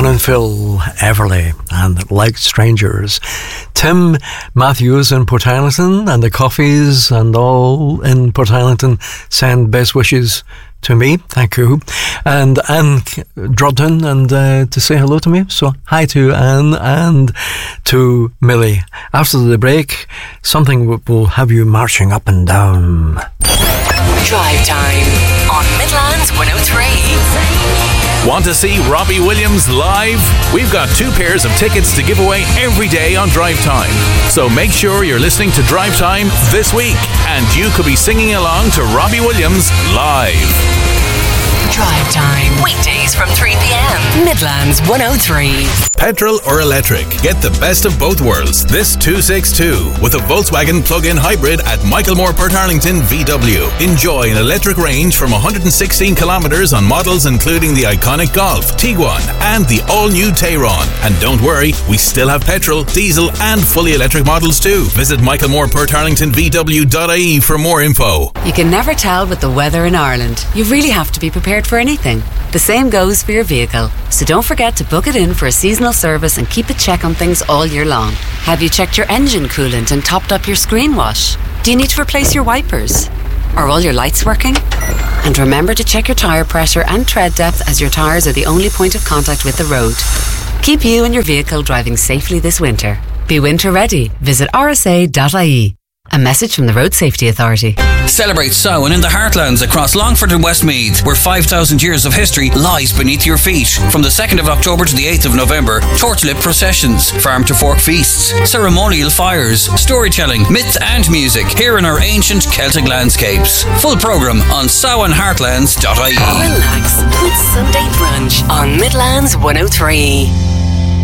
and Phil Everly and Like Strangers. Tim Matthews in Portarlington and the Coffees and all in Portarlington send best wishes to me. Thank you. And Anne dropped in and to say hello to me. So hi to Anne and to Millie. After the break, something will have you marching up and down. Drive Time on Midlands 103. Want to see Robbie Williams live? We've got 2 pairs of tickets to give away every day on Drive Time. So make sure you're listening to Drive Time this week and you could be singing along to Robbie Williams live. Drive Time, weekdays from 3 p.m. Midlands 103. Petrol or electric? Get the best of both worlds this 262 with a Volkswagen plug-in hybrid at Michael Moore Portarlington VW. Enjoy an electric range from 116 kilometres on models including the iconic Golf, Tiguan and the all-new Tayron. And don't worry, we still have petrol, diesel and fully electric models too. Visit Michael Moore Portarlington VW.ie for more info. You can never tell with the weather in Ireland. You really have to be prepared for anything. The same goes for your vehicle. So don't forget to book it in for a seasonal service and keep a check on things all year long. Have you checked your engine coolant and topped up your screen wash? Do you need to replace your wipers? Are all your lights working? And remember to check your tyre pressure and tread depth, as your tyres are the only point of contact with the road. Keep you and your vehicle driving safely this winter. Be winter ready. Visit rsa.ie. A message from the Road Safety Authority. Celebrate Samhain in the heartlands across Longford and Westmeath, where 5,000 years of history lies beneath your feet. From the 2nd of October to the 8th of November, torchlit processions, farm to fork feasts, ceremonial fires, storytelling, myth and music here in our ancient Celtic landscapes. Full programme on samhainheartlands.ie. Relax with Sunday Brunch on Midlands 103.